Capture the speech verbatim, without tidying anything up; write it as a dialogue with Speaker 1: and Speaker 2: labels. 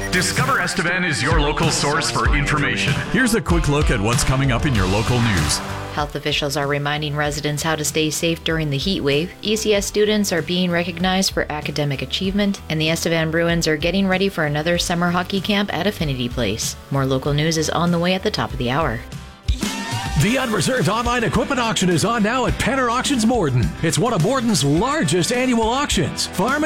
Speaker 1: Discover Estevan is your local source for information.
Speaker 2: Here's a quick look at what's coming up in your local news.
Speaker 3: Health officials are reminding residents how to stay safe during the heat wave. E C S students are being recognized for academic achievement, and the Estevan Bruins are getting ready for another summer hockey camp at Affinity Place. More local news is on the way at the top of the hour.
Speaker 4: The unreserved online equipment auction is on now at Penner Auctions Morden. It's one of Morden's largest annual auctions. Farm